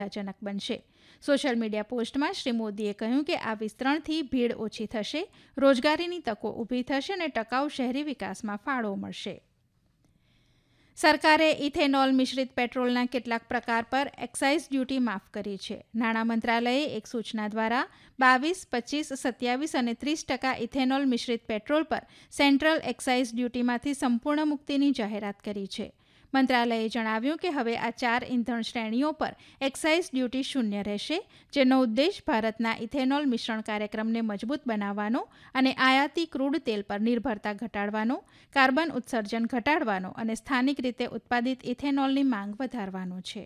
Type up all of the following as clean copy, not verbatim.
જનક બનશે. Social media પોસ્ટમાં શ્રી મોદીએ કહ્યું કે આ વિસ્તરણથી ભીડ ઓછી થશે, રોજગારીની તકો ઊભી થશે અને ટકાઉ શહેરી વિકાસમાં ફાળો મળશે. સરકારે ઇથેનોલ મિશ્રિત પેટ્રોલના કેટલાક પ્રકાર પર એક્સાઇઝ ડ્યુટી માફ કરી છે. નાણાં મંત્રાલયે એક સૂચના દ્વારા 22, 25, 27 અને 30% ઇથેનોલ મિશ્રિત પેટ્રોલ પર સેન્ટ્રલ એક્સાઇઝ ડ્યુટીમાંથી સંપૂર્ણ મુક્તિની જાહેરાત કરી છે. મંત્રાલયે જણાવ્યું કે હવે આ 4 ઇંધણ શ્રેણીઓ પર એક્સાઇઝ ડ્યુટી શૂન્ય રહેશે, જેનો ઉદ્દેશ ભારતના ઇથેનોલ મિશ્રણ કાર્યક્રમને મજબૂત બનાવવાનો અને આયાતી ક્રૂડ તેલ પર નિર્ભરતા ઘટાડવાનો, કાર્બન ઉત્સર્જન ઘટાડવાનો અને સ્થાનિક રીતે ઉત્પાદિત ઇથેનોલની માંગ વધારવાનો છે.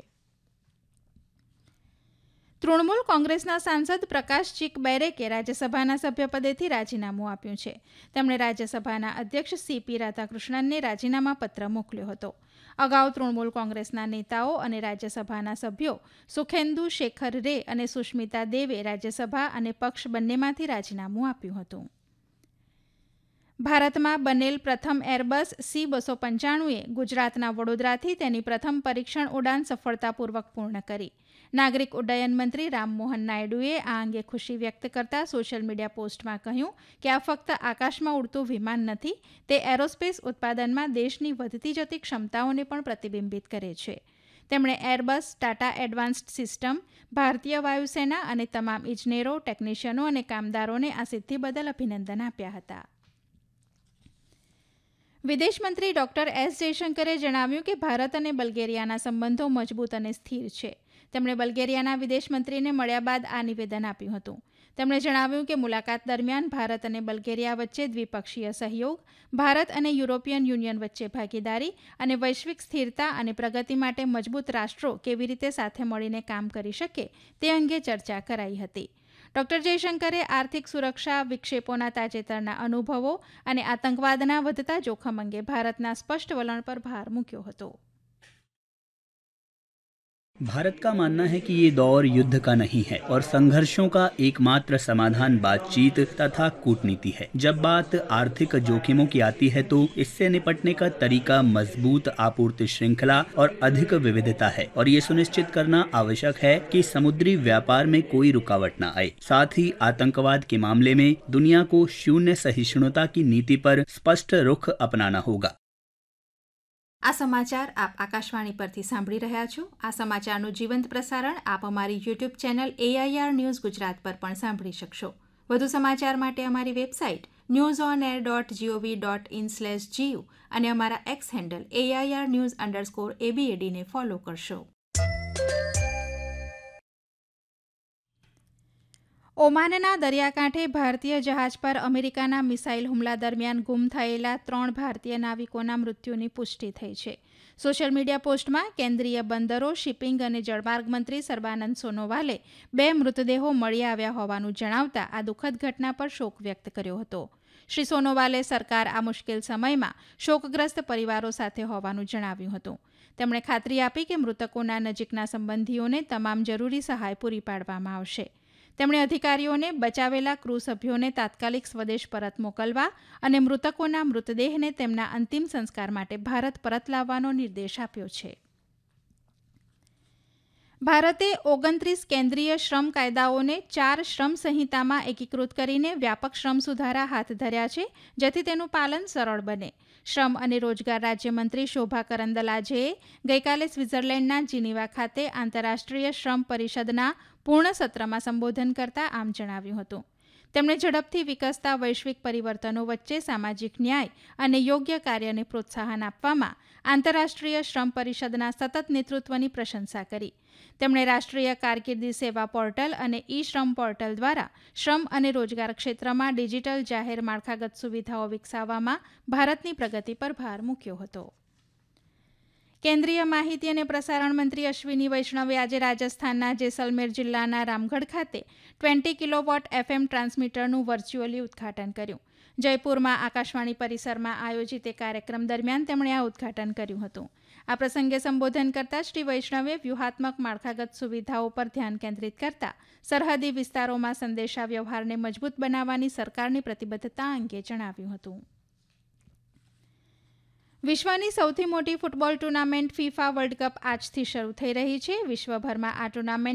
તૃણમૂલ કોંગ્રેસના સાંસદ પ્રકાશ ચિકબેરેકે રાજ્યસભાના સભ્યપદેથી રાજીનામું આપ્યું છે. તેમણે રાજ્યસભાના અધ્યક્ષ સીપી રાધાકૃષ્ણનને રાજીનામા પત્ર મોકલ્યો હતો. અગાઉ તૃણમૂલ કોંગ્રેસના નેતાઓ અને રાજ્યસભાના સભ્યો સુખેન્દુ શેખર રે અને સુષ્મિતા દેવે રાજ્યસભા અને પક્ષ બંનેમાંથી રાજીનામું આપ્યું હતું. ભારતમાં બનેલ પ્રથમ એરબસ C-295એ ગુજરાતના વડોદરાથી તેની પ્રથમ પરીક્ષણ ઉડાન સફળતાપૂર્વક પૂર્ણ કરી. નાગરિક ઉડ્ડયન મંત્રી રામમોહન નાયડુએ આ અંગે ખુશી વ્યક્ત કરતા સોશિયલ મીડિયા પોસ્ટમાં કહ્યું કે આ ફક્ત આકાશમાં ઉડતું વિમાન નથી, તે એરોસ્પેસ ઉત્પાદનમાં દેશની વધતી જતી ક્ષમતાઓને પણ પ્રતિબિંબિત કરે છે. તેમણે એરબસ, ટાટા એડવાન્સ્ડ સિસ્ટમ, ભારતીય વાયુસેના અને તમામ ઇજનેરો, ટેકનિશિયનો અને કામદારોને આ સિદ્ધિ બદલ અભિનંદન આપ્યા હતા. વિદેશમંત્રી ડોક્ટર એસ જયશંકરે જણાવ્યું કે ભારત અને બલ્ગેરિયાના સંબંધો મજબૂત અને સ્થિર છે. તેમણે બલ્ગેરિયાના વિદેશમંત્રીને મળ્યા બાદ આ નિવેદન આપ્યું હતું. તેમણે જણાવ્યું કે મુલાકાત દરમિયાન ભારત અને બલ્ગેરિયા વચ્ચે દ્વિપક્ષીય સહયોગ, ભારત અને યુરોપિયન યુનિયન વચ્ચે ભાગીદારી અને વૈશ્વિક સ્થિરતા અને પ્રગતિ માટે મજબૂત રાષ્ટ્રો કેવી રીતે સાથે મળીને કામ કરી શકે તે અંગે ચર્ચા કરાઈ હતી. ડોક્ટર જયશંકરે આર્થિક સુરક્ષા, વિક્ષેપોના તાજેતરના અનુભવો અને આતંકવાદના વધતા જોખમ અંગે ભારતના સ્પષ્ટ વલણ પર ભાર મૂક્યો હતો. भारत का मानना है कि ये दौर युद्ध का नहीं है और संघर्षों का एकमात्र समाधान बातचीत तथा कूटनीति है. जब बात आर्थिक जोखिमों की आती है तो इससे निपटने का तरीका मजबूत आपूर्ति श्रृंखला और अधिक विविधता है और ये सुनिश्चित करना आवश्यक है कि समुद्री व्यापार में कोई रुकावट न आए. साथ ही आतंकवाद के मामले में दुनिया को शून्य सहिष्णुता की नीति पर स्पष्ट रुख अपनाना होगा. આ સમાચાર આપ આકાશવાણી પરથી સાંભળી રહ્યા છો. આ સમાચારનું જીવંત પ્રસારણ આપ અમારી YouTube channel AIR news Gujarat પર પણ સાંભળી શકશો. વધુ સમાચાર માટે અમારી વેબસાઇટ newsonair.gov.in/gu અને અમારા એક્સ હેન્ડલ AIR_news_ABAD ને ફોલો કરશો. ઓમાનના દરિયાકાંઠે ભારતીય જહાજ પર અમેરિકાના મિસાઇલ હુમલા દરમિયાન ગુમ થયેલા 3 ભારતીય નાવિકોના મૃત્યુની પુષ્ટિ થઈ છે. સોશિયલ મીડિયા પોસ્ટમાં કેન્દ્રીય બંદરો, શિપિંગ અને જળમાર્ગ મંત્રી સર્બાનંદ સોનોવાલે 2 મૃતદેહો મળી આવ્યા હોવાનું જણાવતા આ દુઃખદ ઘટના પર શોક વ્યક્ત કર્યો હતો. શ્રી સોનોવાલે સરકાર આ મુશ્કેલ સમયમાં શોકગ્રસ્ત પરિવારો સાથે હોવાનું જણાવ્યું હતું. તેમણે ખાતરી આપી કે મૃતકોના નજીકના સંબંધીઓને તમામ જરૂરી સહાય પૂરી પાડવામાં આવશે. તેમણે અધિકારીઓને બચાવેલા ક્રૂ સભ્યોને તાત્કાલિક સ્વદેશ પરત મોકલવા અને મૃતકોના મૃતદેહને તેમના અંતિમ સંસ્કાર માટે ભારત પરત લાવવાનો નિર્દેશ આપ્યો છે. ભારતે 29 કેન્દ્રીય શ્રમ કાયદાઓને 4 શ્રમ સંહિતામાં એકીકૃત કરીને વ્યાપક શ્રમ સુધારા હાથ ધર્યા છે, જેથી તેનું પાલન સરળ બને. શ્રમ અને રોજગાર રાજ્યમંત્રી શોભા કરંદલાજેએ ગઈકાલે સ્વિટ્ઝરલેન્ડના જીનીવા ખાતે આંતરરાષ્ટ્રીય શ્રમ પરિષદના પૂર્ણ સત્રમાં સંબોધન કરતા આમ જણાવ્યું હતું. તેમણે ઝડપથી વિકસતા વૈશ્વિક પરિવર્તનો વચ્ચે સામાજિક ન્યાય અને યોગ્ય કાર્યને પ્રોત્સાહન આપવામાં આંતરરાષ્ટ્રીય શ્રમ પરિષદના સતત નેતૃત્વની પ્રશંસા કરી. તેમણે રાષ્ટ્રીય કારકિર્દી સેવા પોર્ટલ અને ઈ-શ્રમ પોર્ટલ દ્વારા શ્રમ અને રોજગાર ક્ષેત્રમાં ડિજિટલ જાહેર માળખાગત સુવિધાઓ વિકસાવવામાં ભારતની પ્રગતિ પર ભાર મૂક્યો હતો. કેન્દ્રીય માહિતી અને પ્રસારણ મંત્રી અશ્વિની વૈષ્ણવે આજે રાજસ્થાનના જેસલમેર જિલ્લાના રામગઢ ખાતે 20 કિલોવોટ FM ટ્રાન્સમીટરનું વર્ચ્યુઅલી ઉદ્ઘાટન કર્યું. જયપુરમાં આકાશવાણી પરિસરમાં આયોજિત એક કાર્યક્રમ દરમિયાન તેમણે આ ઉદ્ઘાટન કર્યું હતું. આ પ્રસંગે સંબોધન કરતા શ્રી વૈષ્ણવે વ્યૂહાત્મક માળખાગત સુવિધાઓ પર ધ્યાન કેન્દ્રિત કરતા સરહદી વિસ્તારોમાં સંદેશા વ્યવહારને મજબૂત બનાવવાની સરકારની પ્રતિબદ્ધતા અંગે જણાવ્યું હતું. વિશ્વની સૌથી મોટી football tournament FIFA world cup આજથી શરૂ થઈ રહી છે. વિશ્વભરમાં આ ટુર્નામેન્ટ